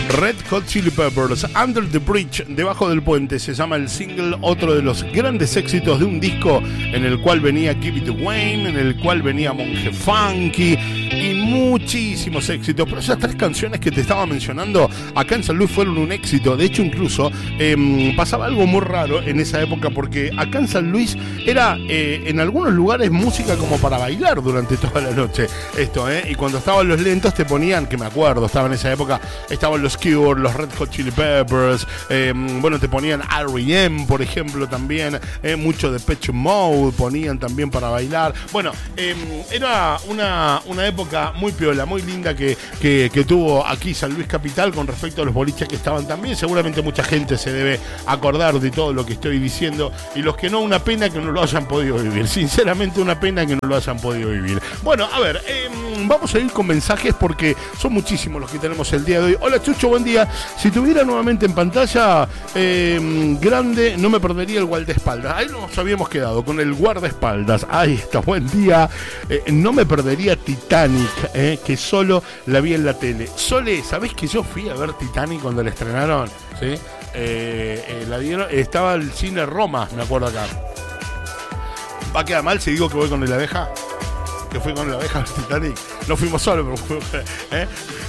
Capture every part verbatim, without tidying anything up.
Red Hot Chili Peppers, Under the Bridge, Debajo del Puente, se llama el single, otro de los grandes éxitos de un disco en el cual venía Give It Wayne, en el cual venía Monje Funky y muchísimos éxitos. Pero esas tres canciones que te estaba mencionando acá en San Luis fueron un éxito. De hecho, incluso eh, pasaba algo muy raro en esa época, porque acá en San Luis era eh, en algunos lugares música como para bailar durante toda la noche. Esto, ¿eh? Y cuando estaban los lentos te ponían, que me acuerdo, estaba en esa época, estaban los Cure, los Red Hot Chili Peppers, eh, bueno, te ponían R E M, por ejemplo, también, eh, mucho de Depeche Mode ponían también para bailar. Bueno, eh, era una, una época muy piola, muy linda que, que, que tuvo aquí San Luis Capital con respecto a los boliches que estaban también. Seguramente mucha gente se debe acordar de todo lo que estoy diciendo, y los que no, una pena que no lo hayan podido vivir. Sinceramente, una pena que no lo hayan podido vivir. Bueno, a ver, eh, vamos a ir con mensajes porque son muchísimos los que tenemos el día de hoy. Hola Chucho, buen día. Si tuviera nuevamente en pantalla eh, grande, no me perdería el guardaespaldas. Ahí nos habíamos quedado con el guardaespaldas. Ahí está, buen día. Eh, no me perdería Titanic, eh, que solo la vi en la tele. Sole, ¿sabés que yo fui a ver Titanic cuando la estrenaron? ¿Sí? Eh, eh, la dieron, estaba el cine Roma, me acuerdo acá. ¿Va a quedar mal si digo que voy con la abeja? Que fui con la abeja al Titanic. No fuimos solos, pero fuimos, ¿eh?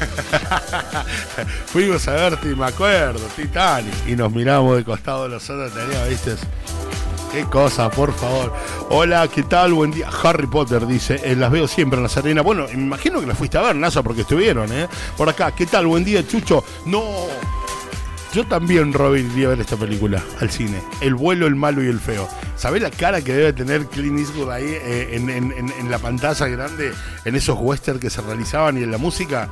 Fuimos a ver, me acuerdo, Titanic. Y nos miramos de costado los otros, tenía, ¿viste? Qué cosa, por favor. Hola, ¿qué tal? Buen día. Harry Potter dice, eh, las veo siempre en la Serena. Bueno, me imagino que las fuiste a ver, NASA, porque estuvieron, ¿eh? Por acá, ¿qué tal? Buen día, Chucho. No... Yo también, Robin, iría a ver esta película al cine. El bueno, el malo y el feo. ¿Sabés la cara que debe tener Clint Eastwood ahí eh, en, en, en, en la pantalla grande, en esos western que se realizaban, y en la música?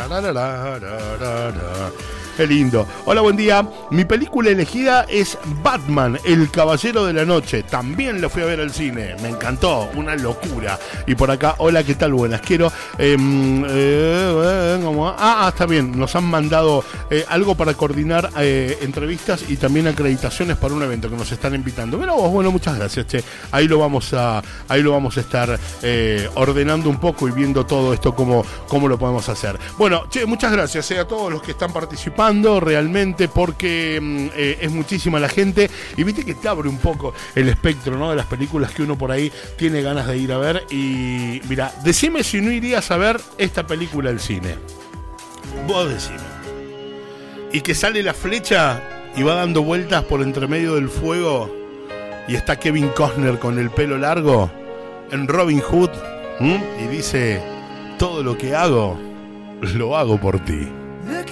Qué lindo. Hola, buen día. Mi película elegida es Batman, el Caballero de la Noche. También la fui a ver al cine. Me encantó. Una locura. Y por acá, hola, ¿qué tal? Buenas. Quiero... Eh, eh, ¿cómo? Ah, ah, está bien. Nos han mandado eh, algo para coordinar Eh, entrevistas y también acreditaciones para un evento que nos están invitando. Pero vos, bueno, muchas gracias, che. Ahí lo vamos a, ahí lo vamos a estar eh, ordenando un poco y viendo todo esto cómo, cómo lo podemos hacer. Bueno, che, muchas gracias eh, a todos los que están participando realmente, porque eh, es muchísima la gente, y viste que te abre un poco el espectro, ¿no?, de las películas que uno por ahí tiene ganas de ir a ver. Y mira, decime si no irías a ver esta película al cine. Vos decime. Y que sale la flecha y va dando vueltas por entre medio del fuego, y está Kevin Costner con el pelo largo en Robin Hood, ¿m? Y dice: todo lo que hago, lo hago por ti.